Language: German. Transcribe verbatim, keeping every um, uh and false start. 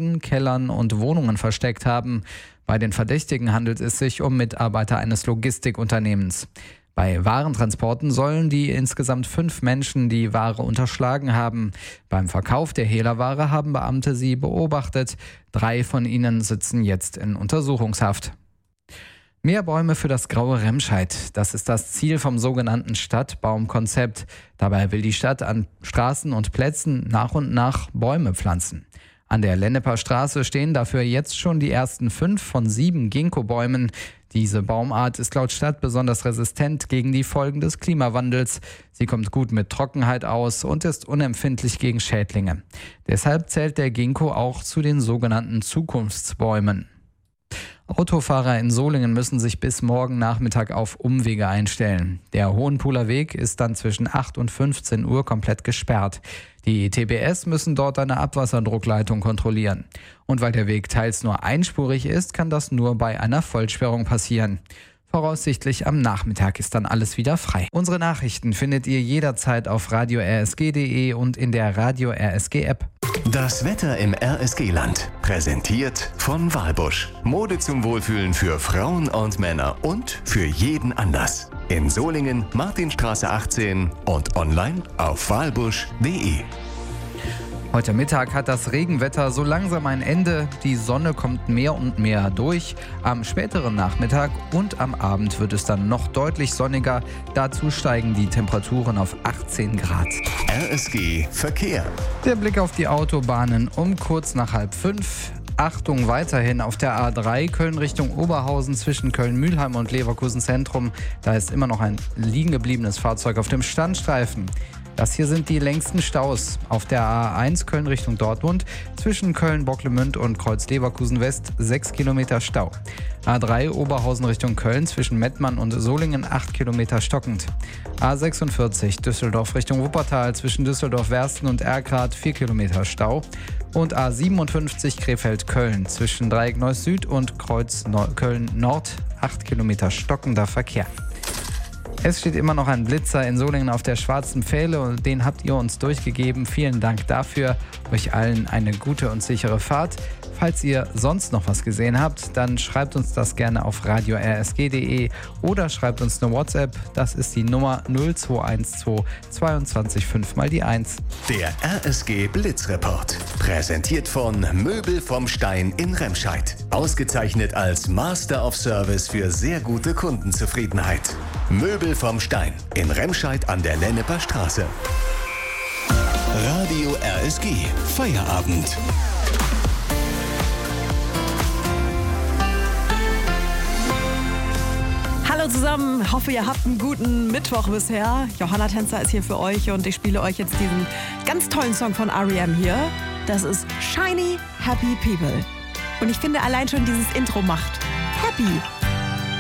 Garagen, Kellern und Wohnungen versteckt haben. Bei den Verdächtigen handelt es sich um Mitarbeiter eines Logistikunternehmens. Bei Warentransporten sollen die insgesamt fünf Menschen die Ware unterschlagen haben. Beim Verkauf der Hehlerware haben Beamte sie beobachtet. Drei von ihnen sitzen jetzt in Untersuchungshaft. Mehr Bäume für das graue Remscheid. Das ist das Ziel vom sogenannten Stadtbaumkonzept. Dabei will die Stadt an Straßen und Plätzen nach und nach Bäume pflanzen. An der Lenneper Straße stehen dafür jetzt schon die ersten fünf von sieben Ginkgo-Bäumen. Diese Baumart ist laut Stadt besonders resistent gegen die Folgen des Klimawandels. Sie kommt gut mit Trockenheit aus und ist unempfindlich gegen Schädlinge. Deshalb zählt der Ginkgo auch zu den sogenannten Zukunftsbäumen. Autofahrer in Solingen müssen sich bis morgen Nachmittag auf Umwege einstellen. Der Hohenpuhler Weg ist dann zwischen acht und fünfzehn Uhr komplett gesperrt. Die T B S müssen dort eine Abwasserdruckleitung kontrollieren. Und weil der Weg teils nur einspurig ist, kann das nur bei einer Vollsperrung passieren. Voraussichtlich am Nachmittag ist dann alles wieder frei. Unsere Nachrichten findet ihr jederzeit auf radio r s g punkt d e und in der Radio R S G App. Das Wetter im R S G-Land. Präsentiert von Walbusch. Mode zum Wohlfühlen für Frauen und Männer und für jeden Anlass. In Solingen, Martinstraße achtzehn und online auf walbusch punkt d e. Heute Mittag hat das Regenwetter so langsam ein Ende. Die Sonne kommt mehr und mehr durch. Am späteren Nachmittag und am Abend wird es dann noch deutlich sonniger. Dazu steigen die Temperaturen auf achtzehn Grad. R S G Verkehr. Der Blick auf die Autobahnen um kurz nach halb fünf. Achtung weiterhin auf der A drei Köln Richtung Oberhausen zwischen Köln-Mülheim und Leverkusen Zentrum. Da ist immer noch ein liegen gebliebenes Fahrzeug auf dem Standstreifen. Das hier sind die längsten Staus. Auf der A eins Köln Richtung Dortmund zwischen Köln-Bocklemünd und Kreuz-Leverkusen West sechs Kilometer Stau. A drei Oberhausen Richtung Köln zwischen Mettmann und Solingen acht Kilometer stockend. A sechsundvierzig Düsseldorf Richtung Wuppertal zwischen Düsseldorf-Wersten und Erkrath vier Kilometer Stau. Und A siebenundfünfzig Krefeld-Köln zwischen Dreieck Neuss Süd und Kreuz Köln Nord acht Kilometer stockender Verkehr. Es steht immer noch ein Blitzer in Solingen auf der Schwarzen Pfähle und den habt ihr uns durchgegeben. Vielen Dank dafür. Euch allen eine gute und sichere Fahrt. Falls ihr sonst noch was gesehen habt, dann schreibt uns das gerne auf radio r s g punkt d e oder schreibt uns eine WhatsApp. Das ist die Nummer null zwei eins zwei zweiundzwanzig fünf mal die eins. Der R S G Blitzreport. Präsentiert von Möbel vom Stein in Remscheid. Ausgezeichnet als Master of Service für sehr gute Kundenzufriedenheit. Möbel vom Stein in Remscheid an der Lenneper Straße. Radio R S G Feierabend. Hallo zusammen, hoffe ihr habt einen guten Mittwoch bisher. Johanna Tänzer ist hier für euch und ich spiele euch jetzt diesen ganz tollen Song von R E M hier. Das ist Shiny Happy People. Und ich finde allein schon dieses Intro macht happy.